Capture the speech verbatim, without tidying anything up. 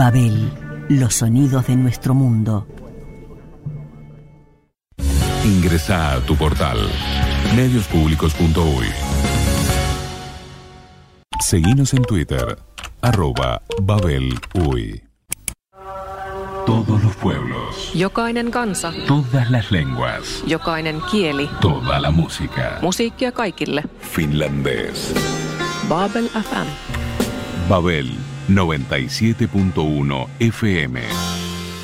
Babel, los sonidos de nuestro mundo. Ingresa a tu portal medios públicos punto uy. Seguinos en Twitter, arroba Babel Uy. Todos los pueblos. Jokainen kansa. Todas las lenguas. Jokainen kieli. Toda la música. Musiikkia kaikille. Finlandés. Babel F M. Babel noventa y siete punto uno F M.